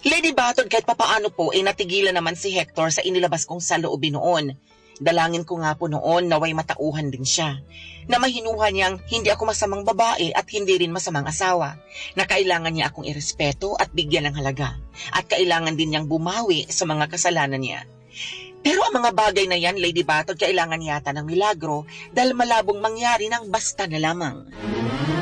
Lady Batod, kahit papaano po, natigilan naman si Hector sa inilabas kong saloobin noon. Dalangin ko nga po noon naway matauhan din siya. Na mahinuha niyang hindi ako masamang babae at hindi rin masamang asawa. Na kailangan niya akong irespeto at bigyan ng halaga. At kailangan din niyang bumawi sa mga kasalanan niya. Pero ang mga bagay na yan, Lady Batod, kailangan yata ng milagro dahil malabong mangyari ng basta na lamang.